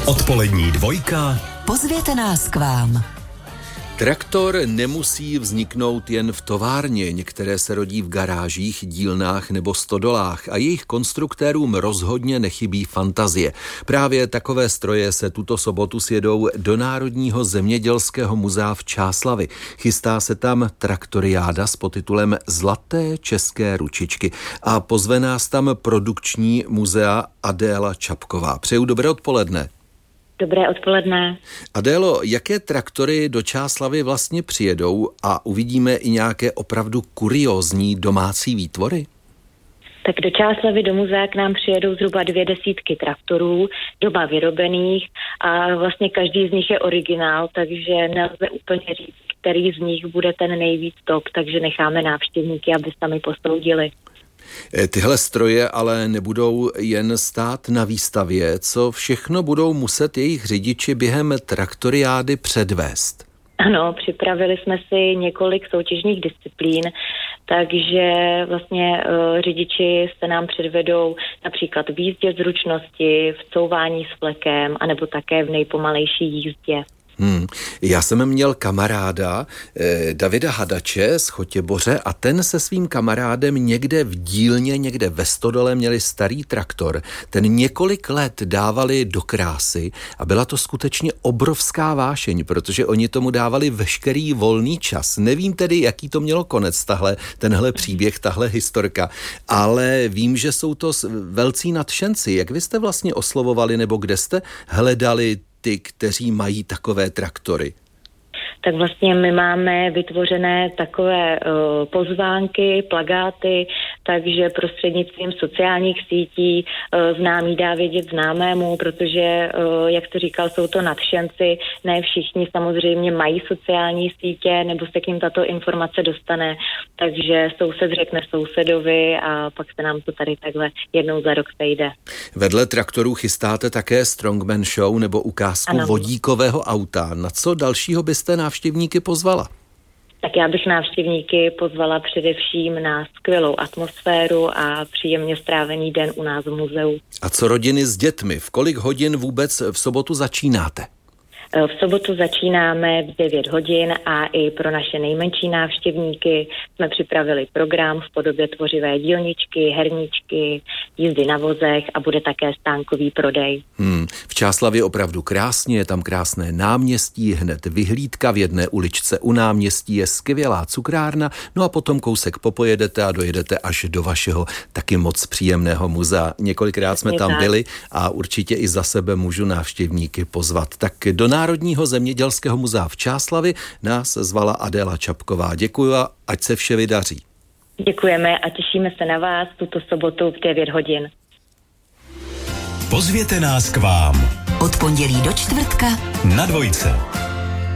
Odpolední dvojka. Pozvěte nás k vám. Traktor nemusí vzniknout jen v továrně, některé se rodí v garážích, dílnách nebo stodolách a jejich konstruktérům rozhodně nechybí fantazie. Právě takové stroje se tuto sobotu sjedou do Národního zemědělského muzea v Čáslavi. Chystá se tam traktoriáda s podtitulem Zlaté české ručičky a pozve nás tam produkční muzea Adéla Čapková. Přeju dobré odpoledne. Dobré odpoledne. Adélo, jaké traktory do Čáslavy vlastně přijedou a uvidíme i nějaké opravdu kuriózní domácí výtvory? Tak do Čáslavy do muzea k nám přijedou zhruba 200 traktorů, doma vyrobených a vlastně každý z nich je originál, takže nelze úplně říct, který z nich bude ten nejvíc top, takže necháme návštěvníky, aby sami posoudili. Tyhle stroje ale nebudou jen stát na výstavě, co všechno budou muset jejich řidiči během traktoriády předvést? Ano, připravili jsme si několik soutěžních disciplín, takže vlastně řidiči se nám předvedou například v jízdě zručnosti, v couvání s flekem, anebo také v nejpomalejší jízdě. Já jsem měl kamaráda Davida Hadače z Chotěboře a ten se svým kamarádem někde v dílně, někde ve stodole měli starý traktor. Ten několik let dávali do krásy a byla to skutečně obrovská vášeň, protože oni tomu dávali veškerý volný čas. Nevím tedy, jaký to mělo konec, tenhle příběh, tahle historka, ale vím, že jsou to velcí nadšenci. Jak vy jste vlastně oslovovali nebo kde jste hledali ty, kteří mají takové traktory? Tak vlastně my máme vytvořené takové pozvánky, plakáty, takže prostřednictvím sociálních sítí známý dá vědět známému, protože, jak jste říkal, jsou to nadšenci, ne všichni samozřejmě mají sociální sítě, nebo se k ním tato informace dostane, takže soused řekne sousedovi a pak se nám to tady takhle jednou za rok sejde. Vedle traktorů chystáte také Strongman Show nebo ukázku vodíkového auta. Na co dalšího byste návštěvníky pozvala? Tak já bych návštěvníky pozvala především na skvělou atmosféru a příjemně strávený den u nás v muzeu. A co rodiny s dětmi? V kolik hodin vůbec v sobotu začínáte? V sobotu začínáme v 9 hodin a i pro naše nejmenší návštěvníky jsme připravili program v podobě tvořivé dílničky, herničky, jízdy na vozech a bude také stánkový prodej. V Čáslavě opravdu krásně, je tam krásné náměstí, hned vyhlídka, v jedné uličce u náměstí je skvělá cukrárna, no a potom kousek popojedete a dojedete až do vašeho taky moc příjemného muzea. Několikrát jsme tam byli a určitě i za sebe můžu návštěvníky pozvat. Tak do Národního zemědělského muzea v Čáslavi nás zvala Adéla Čapková. Děkuji a ať se vše vydaří. Děkujeme a těšíme se na vás tuto sobotu v 9 hodin. Pozvěte nás k vám. Od pondělí do čtvrtka Na dvojce.